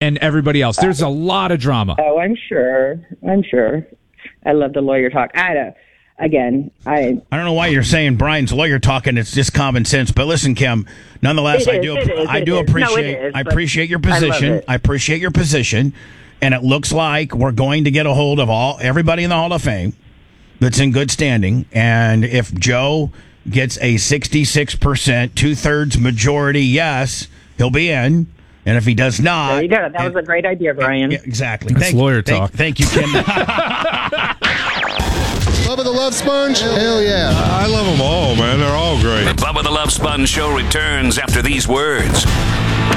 and everybody else. There's a lot of drama. Oh, I'm sure. I love the lawyer talk. I don't know why you're saying Brian's lawyer talking. It's just common sense. But listen, Kim, nonetheless, I appreciate your position. I appreciate your position. And it looks like we're going to get a hold of everybody in the Hall of Fame that's in good standing. And if Joe gets a 66%, 2/3 majority yes, he'll be in. And if he does not... There you go. That was a great idea, Brian. Yeah, exactly. That's lawyer talk. Thank you, Kim. Bubba the Love Sponge? Hell yeah. I love them all, man. They're all great. The Bubba the Love Sponge show returns after these words.